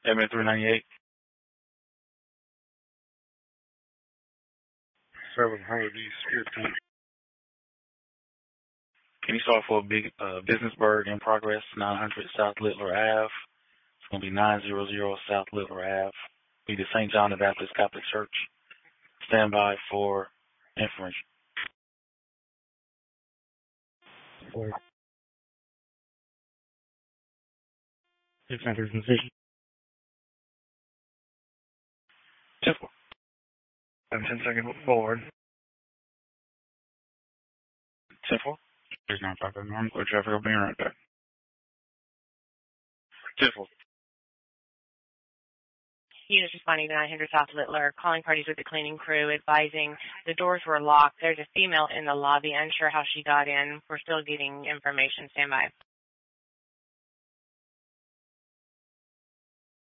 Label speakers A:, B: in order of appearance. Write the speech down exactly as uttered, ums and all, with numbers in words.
A: Admin three ninety-eight.
B: seven hundred East fifty.
A: Can you start for a big uh, Businessburg in progress, nine hundred South Littler Avenue? It's going to be nine hundred South Littler Avenue. Be the Saint John the Baptist Catholic Church. Stand by for information.
B: Or six hundred position.
A: Simple.
B: I'm ten seconds forward.
A: Simple. There's no problem. I'm going to traffic will be right back. Simple.
C: Units responding to nine hundred South Littler, calling parties with the cleaning crew, advising the doors were locked. There's a female in the lobby, unsure how she got in. We're still getting information. Stand by.